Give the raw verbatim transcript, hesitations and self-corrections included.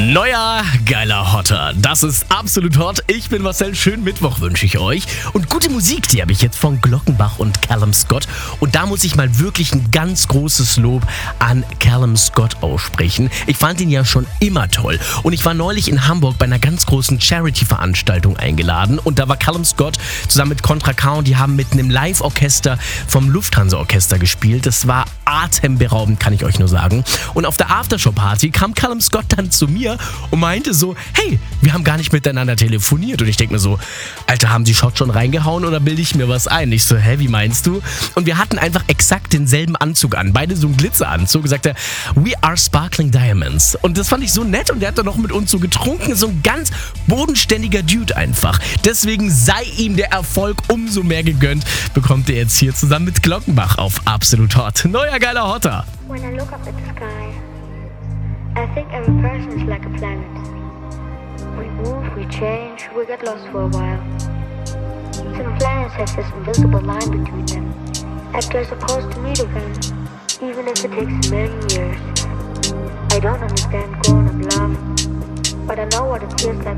Neuer, geiler Hotter. Das ist absolut hot. Ich bin Marcel. Schönen Mittwoch wünsche ich euch. Und gute Musik, die habe ich jetzt von Glockenbach und Callum Scott. Und da muss ich mal wirklich ein ganz großes Lob an Callum Scott aussprechen. Ich fand ihn ja schon immer toll. Und ich war neulich in Hamburg bei einer ganz großen Charity-Veranstaltung eingeladen. Und da war Callum Scott zusammen mit Contra K und die haben mit einem Live-Orchester vom Lufthansa-Orchester gespielt. Das war atemberaubend, kann ich euch nur sagen. Und auf der Aftershow-Party kam Callum Scott dann zu mir und meinte so, hey, wir haben gar nicht miteinander telefoniert. Und ich denke mir so, Alter, haben die Shots schon reingehauen oder bilde ich mir was ein? Ich so, hä, wie meinst du? Und wir hatten einfach exakt denselben Anzug an. Beide so einen Glitzeranzug. Sagt er, we are sparkling diamonds. Und das fand ich so nett und der hat dann noch mit uns so getrunken. So ein ganz bodenständiger Dude einfach. Deswegen sei ihm der Erfolg umso mehr gegönnt. Bekommt er jetzt hier zusammen mit Glockenbach auf Absolut Hot. Neuer geiler Hotter. When I look up at the sky, I think every person is like a planet. We move, we change, we get lost for a while. Some planets have this invisible line between them, like they're supposed to meet again, even if it takes many years. I don't understand growing up love, but I know what it feels like